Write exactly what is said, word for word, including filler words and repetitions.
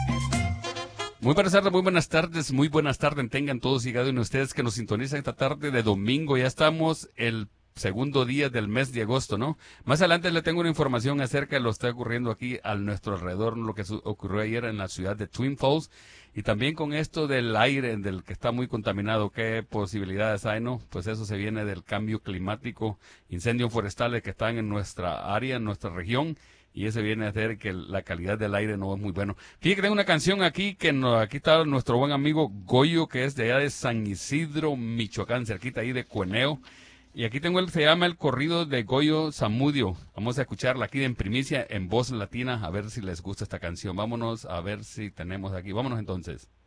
Muy buenas tardes, muy buenas tardes, muy buenas tardes. Tengan todos y cada uno de ustedes que nos sintonizan esta tarde de domingo. Ya estamos el segundo día del mes de agosto, ¿no? Más adelante le tengo una información acerca de lo que está ocurriendo aquí a nuestro alrededor, lo que ocurrió ayer en la ciudad de Twin Falls. Y también con esto del aire, del que está muy contaminado, ¿qué posibilidades hay, no? Pues eso se viene del cambio climático, incendios forestales que están en nuestra área, en nuestra región. Y eso viene a hacer que la calidad del aire no es muy bueno. Fíjate que tengo una canción aquí, que no, aquí está nuestro buen amigo Goyo, que es de allá de San Isidro, Michoacán, cerquita ahí de Cueneo. Y aquí tengo el, se llama el corrido de Goyo Zamudio. Vamos a escucharla aquí en primicia, en voz latina, a ver si les gusta esta canción. Vámonos a ver si tenemos aquí. Vámonos entonces.